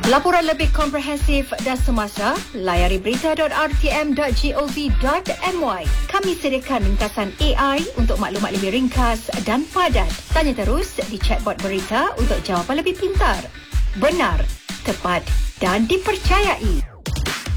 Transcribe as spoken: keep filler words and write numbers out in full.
Laporan lebih komprehensif dan semasa, layari berita dot r t m dot gov dot m y. Kami sediakan ringkasan A I untuk maklumat lebih ringkas dan padat. Tanya terus di chatbot berita untuk jawapan lebih pintar. Benar, tepat dan dipercayai.